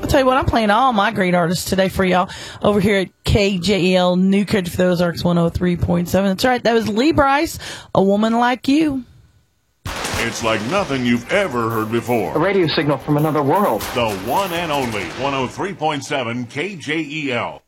I'll tell you what, I'm playing all my great artists today for y'all over here at KJEL New Country for the Ozarks 103.7. That's right. That was Lee Brice, A Woman Like You. It's like nothing you've ever heard before. A radio signal from another world. The one and only 103.7 KJEL.